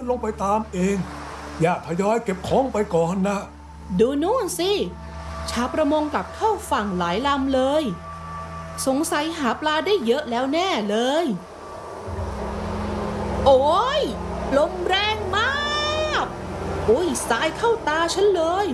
ลงไปตามเองอย่าทยอยเก็บของไปก่อนนะดูนู่นสิชาวประมงกลับเข้าฝั่งหลายลำเลยสงสัยหาปลาได้เยอะแล้วแน่เลยโอ้ยลมแรงมากโอ้ยสายเข้าตาฉันเลย